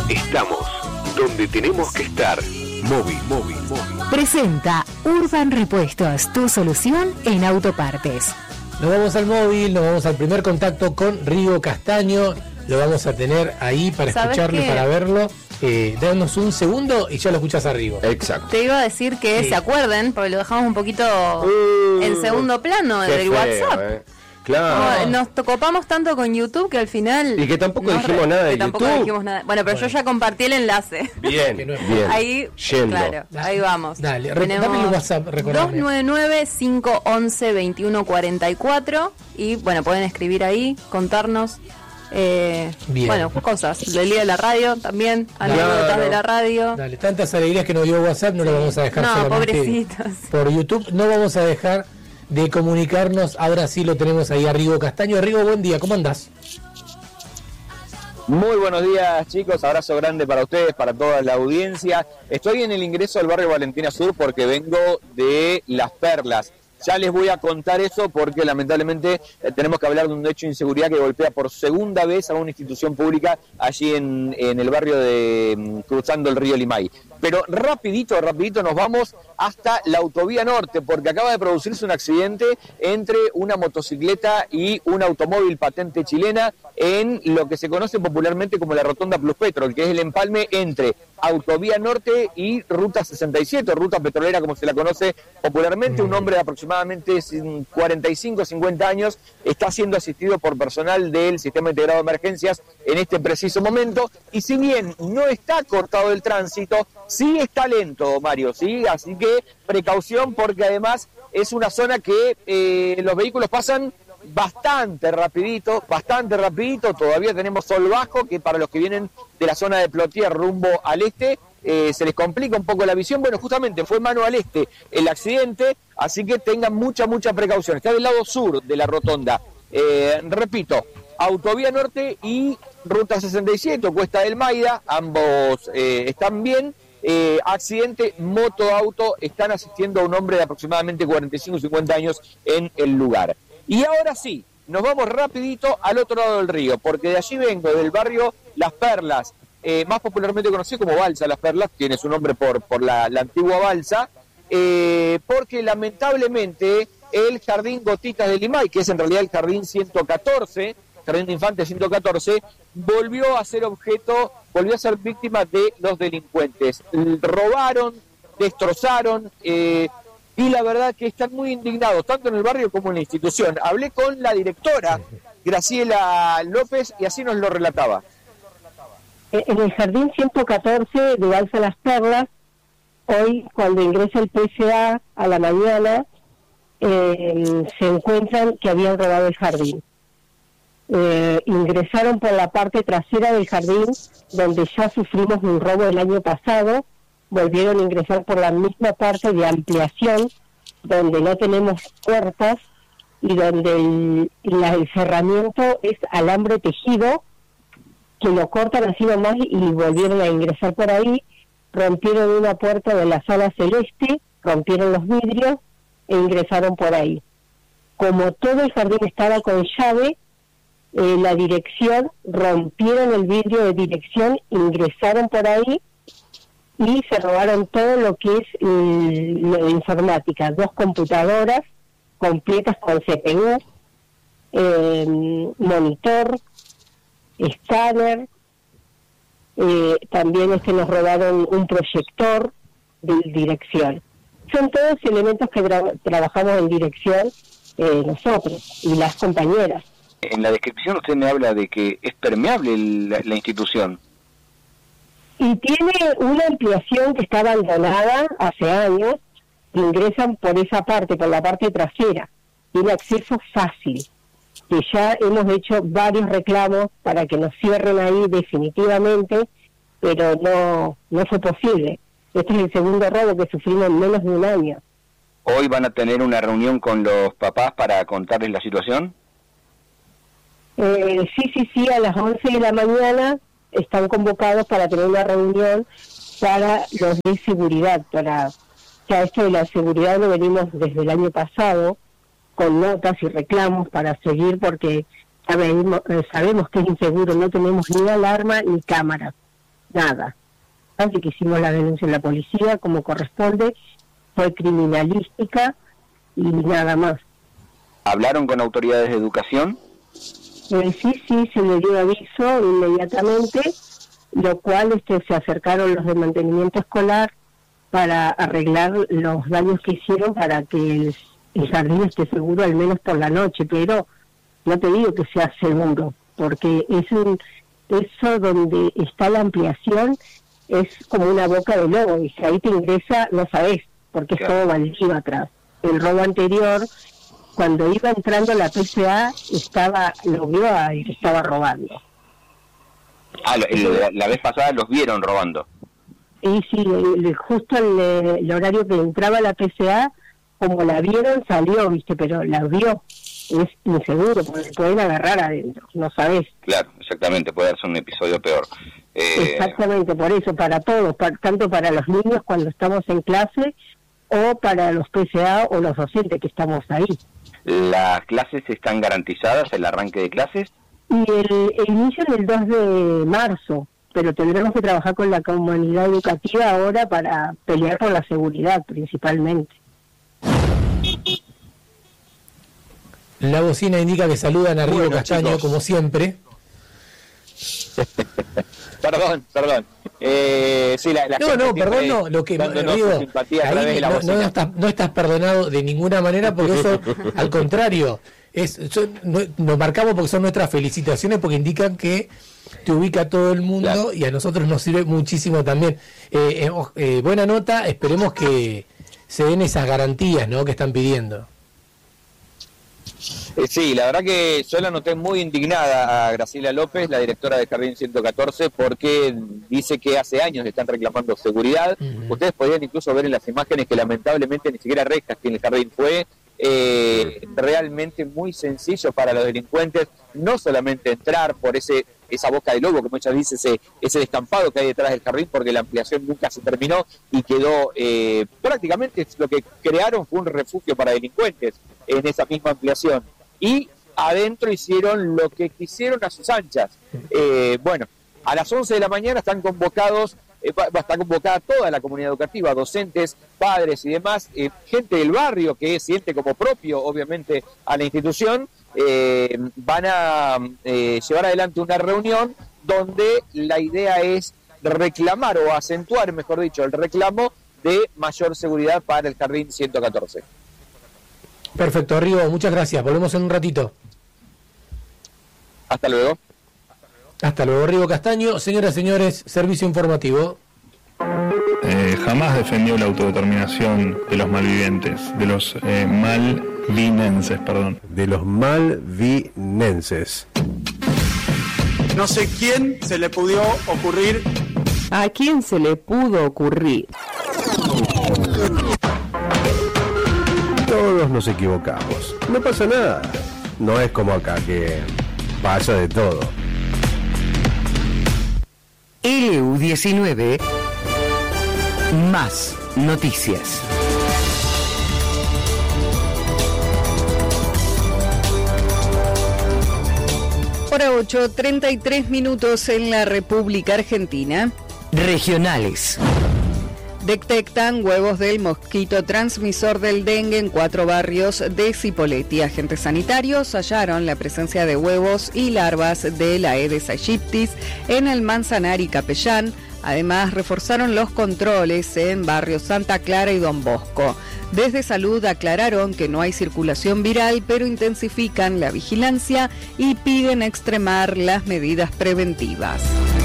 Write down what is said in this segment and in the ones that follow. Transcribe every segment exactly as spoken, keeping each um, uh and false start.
Estamos donde tenemos que estar. Móvil, móvil, móvil. Presenta Urban Repuestos, tu solución en autopartes. Nos vamos al móvil, nos vamos al primer contacto con Rigo Castaño. Lo vamos a tener ahí para escucharlo y para verlo. Eh, danos un segundo y ya lo escuchas a Rigo. Exacto. Te iba a decir que sí. Se acuerden, porque lo dejamos un poquito uh, en segundo plano del feo, WhatsApp. Eh. Claro. No, nos tocopamos tanto con YouTube que al final... Y que tampoco dijimos re, nada de que tampoco YouTube. Dijimos nada. Bueno, pero bueno. Yo ya compartí el enlace. Bien, bien. Ahí, Yendo. claro, Dale, ahí vamos. Dale, dame el WhatsApp, recordame. dos nueve nueve, cinco once, veintiuno cuarenta y cuatro. Y bueno, pueden escribir ahí, contarnos... Eh, bueno, cosas, lo leí de la radio también, anécdotas claro. de la radio. Dale, tantas alegrías que nos dio WhatsApp, no sí. lo vamos a dejar no, solamente pobrecitos. Por YouTube. No vamos a dejar de comunicarnos. Ahora sí lo tenemos ahí a Rigo Castaño. Rigo, buen día, ¿cómo andás? Muy buenos días, chicos, abrazo grande para ustedes, para toda la audiencia. Estoy en el ingreso del barrio Valentina Sur porque vengo de Las Perlas. Ya les voy a contar eso porque lamentablemente eh, tenemos que hablar de un hecho de inseguridad que golpea por segunda vez a una institución pública allí en, en el barrio de um, cruzando el río Limay. Pero rapidito, rapidito nos vamos hasta la autovía norte porque acaba de producirse un accidente entre una motocicleta y un automóvil patente chilena en lo que se conoce popularmente como la Rotonda Plus Petrol, que es el empalme entre autovía norte y ruta sesenta y siete, ruta petrolera como se la conoce popularmente. Un hombre de aproximadamente cuarenta y cinco, cincuenta años está siendo asistido por personal del Sistema Integrado de Emergencias en este preciso momento, y si bien no está cortado el tránsito, sí está lento, Mario, sí, así que precaución porque además es una zona que eh, los vehículos pasan bastante rapidito, bastante rapidito. Todavía tenemos sol bajo, que para los que vienen de la zona de Plotier rumbo al este, eh, se les complica un poco la visión. Bueno, justamente fue mano al este el accidente, así que tengan mucha, mucha precaución. Está del lado sur de la rotonda. Eh, repito, autovía norte y ruta sesenta y siete, Cuesta del Maida, ambos eh, están bien. Eh, accidente moto-auto, están asistiendo a un hombre de aproximadamente cuarenta y cinco, cincuenta años en el lugar. Y ahora sí, nos vamos rapidito al otro lado del río, porque de allí vengo, del barrio Las Perlas, eh, más popularmente conocido como Balsa Las Perlas, tiene su nombre por, por la, la antigua balsa, eh, porque lamentablemente el Jardín Gotitas de Limay, que es en realidad el Jardín ciento catorce, Jardín de Infantes ciento catorce, volvió a ser objeto, volvió a ser víctima de los delincuentes. Robaron, destrozaron, eh, y la verdad que están muy indignados, tanto en el barrio como en la institución. Hablé con la directora, Graciela López, y así nos lo relataba. En el Jardín ciento catorce de Balsa Las Perlas, hoy cuando ingresa el P S A a la mañana, eh, se encuentran que habían robado el jardín. Eh, ingresaron por la parte trasera del jardín, donde ya sufrimos un robo el año pasado, volvieron a ingresar por la misma parte de ampliación, donde no tenemos puertas y donde el, la, el cerramiento es alambre tejido, que lo cortan así nomás y volvieron a ingresar por ahí, rompieron una puerta de la sala celeste, rompieron los vidrios e ingresaron por ahí. Como todo el jardín estaba con llave, eh, la dirección, rompieron el vidrio de dirección, ingresaron por ahí y se robaron todo lo que es eh, lo de informática, dos computadoras completas con C P U, eh, monitor, escáner, eh, también es que nos robaron un proyector de dirección. Son todos elementos que tra- trabajamos en dirección eh, nosotros y las compañeras. En la descripción usted me habla de que es permeable la, la institución. Y tiene una ampliación que está abandonada hace años, ingresan por esa parte, por la parte trasera, tiene acceso fácil, que ya hemos hecho varios reclamos para que nos cierren ahí definitivamente, pero no, no fue posible. Este es el segundo robo que sufrimos en menos de un año. ¿Hoy van a tener una reunión con los papás para contarles la situación? Eh, sí, sí, sí, a las once de la mañana están convocados para tener una reunión para los de seguridad, para ya esto de la seguridad lo venimos desde el año pasado con notas y reclamos para seguir porque sabemos, sabemos que es inseguro, no tenemos ni alarma ni cámara. nada. Así que hicimos la denuncia en la policía como corresponde, fue criminalística y nada más. ¿Hablaron con autoridades de educación? Eh, sí, sí, se le dio aviso inmediatamente, lo cual este, se acercaron los de mantenimiento escolar para arreglar los daños que hicieron para que el, el jardín esté seguro al menos por la noche, pero no te digo que sea seguro, porque es un eso donde está la ampliación es como una boca de lobo, y si ahí te ingresa no sabés, porque es todo baldío atrás. El robo anterior, cuando iba entrando la P C A, estaba, lo vio y estaba robando. Ah, la, la vez pasada los vieron robando. Y sí, el, justo el, el horario que entraba la P C A, como la vieron, salió, viste, pero la vio. Es inseguro, porque pueden agarrar adentro, no sabés. Claro, exactamente, puede darse un episodio peor. Eh... Exactamente, por eso, para todos, para, tanto para los niños cuando estamos en clase, o para los P C A o los docentes que estamos ahí. ¿Las clases están garantizadas, el arranque de clases? Y el, el inicio es el dos de marzo, pero tendremos que trabajar con la comunidad educativa ahora para pelear por la seguridad principalmente. La bocina indica que saludan a Rigo bueno, Castaño, chicos, como siempre. perdón, perdón. Eh, sí, la, la no, no, perdón, no. Lo que Rigo, ahí no, no, estás, no estás perdonado de ninguna manera, porque eso, al contrario, es yo, no, nos marcamos porque son nuestras felicitaciones, porque indican que te ubica todo el mundo, claro, y a nosotros nos sirve muchísimo también. Eh, eh, eh, buena nota, esperemos que se den esas garantías, ¿no?, que están pidiendo. Eh, sí, la verdad que yo la noté muy indignada a Graciela López, la directora del Jardín ciento catorce, porque dice que hace años le están reclamando seguridad. Uh-huh. Ustedes podían incluso ver en las imágenes que lamentablemente ni siquiera rejas que en el jardín fue eh, realmente muy sencillo para los delincuentes, no solamente entrar por ese esa boca de lobo, como ella dice, ese, ese descampado que hay detrás del jardín, porque la ampliación nunca se terminó y quedó eh, prácticamente lo que crearon fue un refugio para delincuentes en esa misma ampliación, y adentro hicieron lo que quisieron a sus anchas. Eh, bueno, a las once de la mañana están convocados, eh, va, va a estar convocada toda la comunidad educativa, docentes, padres y demás, eh, gente del barrio que siente como propio, obviamente, a la institución. Eh, van a eh, llevar adelante una reunión donde la idea es reclamar o acentuar, mejor dicho, el reclamo de mayor seguridad para el Jardín ciento catorce. Perfecto, Rigo, muchas gracias. Volvemos en un ratito. Hasta luego. Hasta luego, Rigo Castaño. Señoras y señores, servicio informativo. Eh, jamás defendió la autodeterminación de los malvivientes, de los eh, malvinenses, perdón. De los malvinenses. No sé quién se le pudo ocurrir. ¿A quién se le pudo ocurrir? Todos nos equivocamos. No pasa nada. No es como acá, que pasa de todo. L U diecinueve Más noticias. Hora ocho, treinta y tres minutos en la República Argentina. Regionales. Detectan huevos del mosquito transmisor del dengue en cuatro barrios de Cipolletti. Agentes sanitarios hallaron la presencia de huevos y larvas de la Aedes aegyptis en el Manzanar y Capellán. Además, reforzaron los controles en barrios Santa Clara y Don Bosco. Desde Salud aclararon que no hay circulación viral, pero intensifican la vigilancia y piden extremar las medidas preventivas.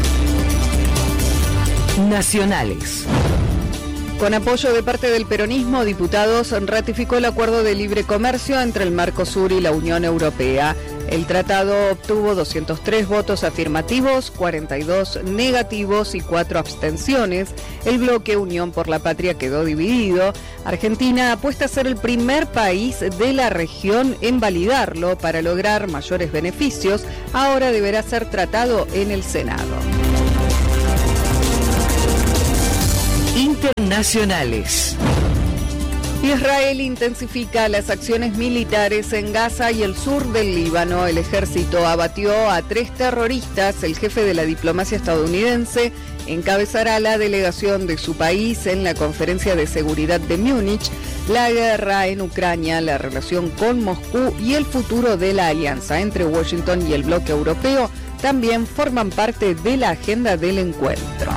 Nacionales. Con apoyo de parte del peronismo, diputados ratificó el acuerdo de libre comercio entre el Mercosur y la Unión Europea. El tratado obtuvo doscientos tres votos afirmativos, cuarenta y dos negativos y cuatro abstenciones. El bloque Unión por la Patria quedó dividido. Argentina apuesta a ser el primer país de la región en validarlo para lograr mayores beneficios. Ahora deberá ser tratado en el Senado. Internacionales. Israel intensifica las acciones militares en Gaza y el sur del Líbano. El ejército abatió a tres terroristas. El jefe de la diplomacia estadounidense encabezará la delegación de su país en la Conferencia de Seguridad de Múnich. La guerra en Ucrania, la relación con Moscú y el futuro de la alianza entre Washington y el bloque europeo también forman parte de la agenda del encuentro.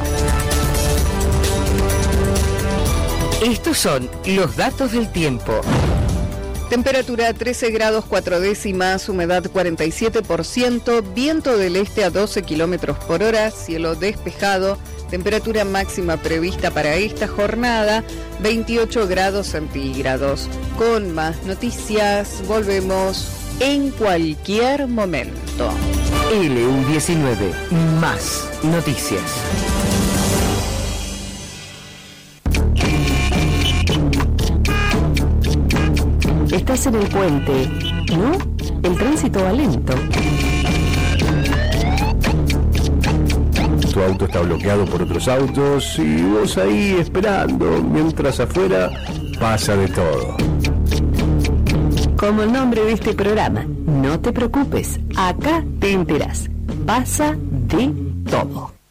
Estos son los datos del tiempo. Temperatura trece grados cuatro décimas, humedad cuarenta y siete por ciento, viento del este a doce kilómetros por hora, cielo despejado, temperatura máxima prevista para esta jornada, veintiocho grados centígrados. Con más noticias, volvemos en cualquier momento. L U diecinueve, más noticias. Estás en el puente, ¿no? El tránsito va lento. Tu auto está bloqueado por otros autos y vos ahí esperando, mientras afuera pasa de todo. Como el nombre de este programa, no te preocupes, acá te enterás. Pasa de todo.